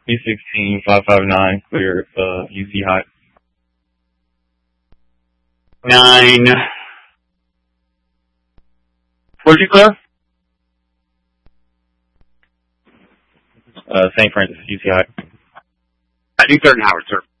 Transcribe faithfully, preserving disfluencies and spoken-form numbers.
B sixteen five five nine, clear uh, U C high. Nine. Where'd you clear? Uh, Saint Francis, U C high. I think they're in Howard, sir.